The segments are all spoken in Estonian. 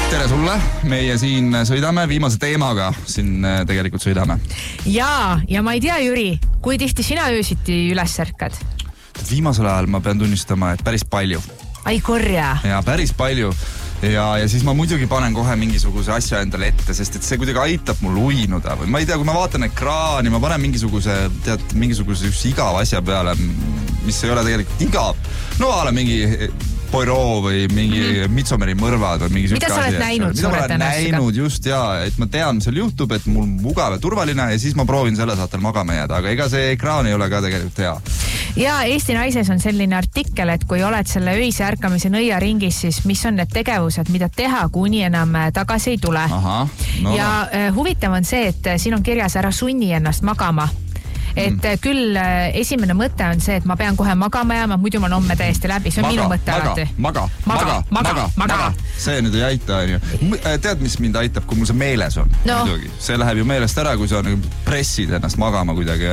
Tere sulle, meie siin sõidame viimase teemaga, siin tegelikult sõidame. Ja ma ei tea, Jüri, kui tihti sina öösiti üles ärkad? Viimasel ajal ma pean tunnistama, et päris palju. Ai korja. Ja päris palju. Ja siis ma muidugi panen kohe mingisuguse asja endale ette, sest et see kuidagi aitab mul uinuda. Või ma ei tea, kui ma vaatan ekraani, ma panen mingisuguse igav asja peale, mis ei ole tegelikult igav. No ala mingi Poirot või mingi Midsommari mõrvad või mingi mida sa oled näinud? Mida ma olen näinud just et ma tean, mis seal juhtub, et mul mugav ja turvaline ja siis ma proovin selle saatel magama jääda, aga ega see ekraan ei ole ka tegelikult hea. Ja Eesti Naises on selline artikkel, et kui oled selle öise ärkamise nõiaringis, siis mis on need tegevused, mida teha, kuni enam tagasi ei tule. Aha, no. Ja huvitav on see, et siin on kirjas ära sunni ennast magama. Et küll esimene mõte on see, et ma pean kohe magama jääma, muidu ma homme täiesti läbi. See on minu mõte alati. Maga. See nüüd ei aita. Tead, mis mind aitab, kui mul see meeles on? No. See läheb ju meelest ära, kui sa pressid ennast magama kuidagi.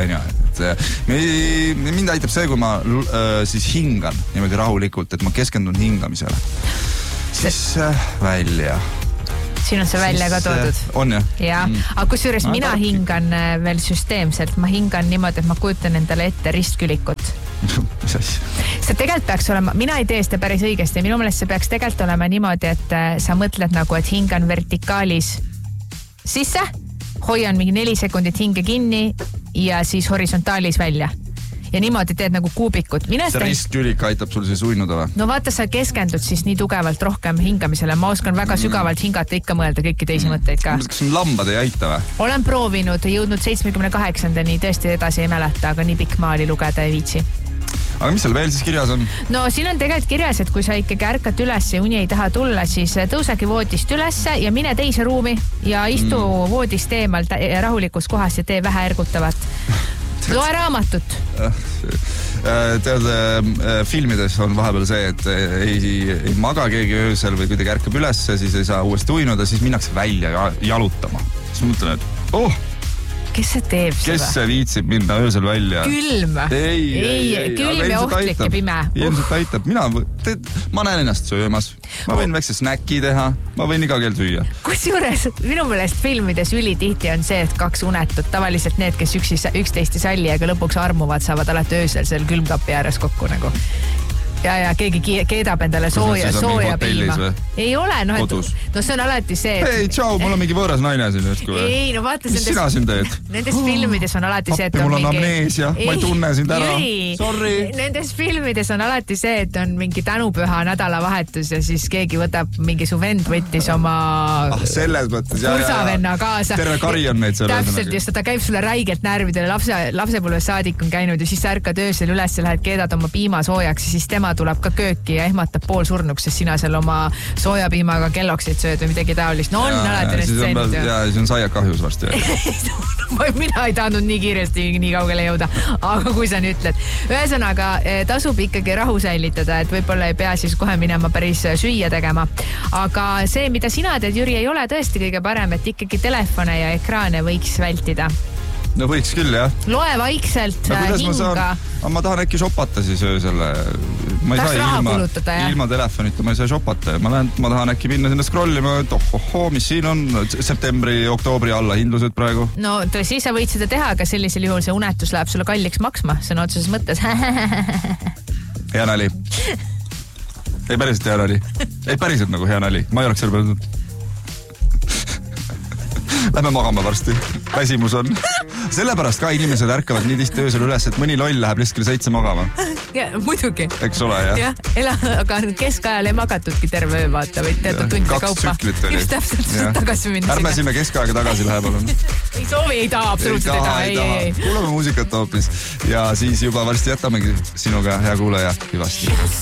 Mind aitab see, kui ma siis hingan niimoodi rahulikult, et ma keskendun hingamisele. Siis välja. Siin on see välja ka toodud. On jah? Ja, aga kusjuures mina hingan veel süsteemselt. Ma hingan niimoodi, et ma kujutan endale ette ristkülikut. Mis asja? See tegelikult peaks olema, mina ei tee seda päris õigesti. Minu meelest see peaks tegelikult olema niimoodi, et sa mõtled nagu, et hingan vertikaalis sisse, hoian mingi 4 sekundit hinge kinni ja siis horisontaalis välja. Ja niimoodi teed nagu kuubikut. See ristkülik aitab sul siis uinuda või? No vaata, sa keskendud siis nii tugevalt rohkem hingamisele. Ma oskan väga sügavalt hingata, ikka mõelda kõiki teisi mõtteid ka. Kas on lambad ei aita või? Olen proovinud, jõudnud 78-ndani, tõesti edasi ei mäleta, aga nii pikk maali lugeda ei viitsi. Aga mis seal veel siis kirjas on? No siin on tegelikult kirjas, et kui sa ikkagi ärkad üles ja uni ei taha tulla, siis tõusegi voodist üles ja mine teise ruumi ja istu voodist eemal rahulikus kohas ja tee vähe ergutavat. Loe raamatut. Tead, filmides on vahepeal see, et ei maga keegi öösel või kuidagi ärkab üles, siis ei saa uuesti uinuda, siis minnakse välja jalutama. Siis mõtlen, et kes see teeb seda? Kes see viitsib minna öösel välja? Külm. Ei. Külm ja ohtlik ja pime. Ilmselt aitab. Ma näen ennast söömas. Ma võin väikse snäki teha. Ma võin iga kell süüa. Kusjuures minu meelest filmides ülitihti on see, et 2 unetut. Tavaliselt need, kes üksteist ei salli, aga lõpuks armuvad, saavad alati öösel seal külmkapi ääres kokku nagu. Ja keegi keedab endale sooja piima. Ei ole, no see on alati see, et... Ei, tšau, mul on mingi võõras naine siin justkui. Ei, no vaata... Mis sina siin teed? Nendes filmides on alati see, et on mul on amneesia, ma ei tunne sind ära. Sorry. Nendes filmides on alati see, et on mingi tänupüha nädalavahetus ja siis keegi võtab, mingi su vend võttis oma... selles mõttes, kursavenna kaasa. Terve kari on neid selle. Täpselt, just ta käib sulle räigelt närvidele, lapsepõlves saadik on käinud ja siis sa ärkad öösel üles ja lähed keedad oma piima soojaks ja siis tema tuleb ka kööki ja ehmatab pool surnuks, sest sina seal oma soojapiimaga kelloksid sööd või midagi taolist. No on alati need stseenid. Ja siis on saiak kahjus varsti. Mina ei tahtnud nii kiiresti nii kaugele jõuda, aga kui sa nüüd ütled. Ühesõnaga, tasub ikkagi rahu säilitada, et võib-olla ei pea siis kohe minema päris süüa tegema. Aga see, mida sina teed, Jüri, ei ole tõesti kõige parem, et ikkagi telefone ja ekraane võiks vältida. No võiks küll, jah. Loe vaikselt hinga. Ma tahan äkki shopata siis öösele. Ma ei saa ilma telefonita, ma ei saa shopata. Ma tahan äkki minna sinna scrollima, et mis siin on septembri, oktoobri alla hindlused praegu. No tõsi, sa võid seda teha, aga sellisel juhul see unetus läheb sulle kalliks maksma. See on otseses mõttes. Hea nali. Ei päriselt hea nali. Ei päriselt nagu hea nali. Ma ei oleks selle peale. Lähme magama varsti. Väsimus on. Sellepärast ka inimesed ärkavad nii tihti öösel üles, et mõni loll läheb lihtsalt 7 magama. Ja, muidugi. Eks ole, jah? Aga keskajal ei magatudki terve öö, vaata, võid teatud tundide kaupa. 2 tsüklit oli. Just täpselt tagasi minna. Ärme sinna keskaega tagasi läheb, olun. Ei soovi, ei taha, absoluutselt ei taha. Kuulame muusikat hoopis. Ja siis juba varsti jätamegi sinuga, hea kuulaja, hüvasti.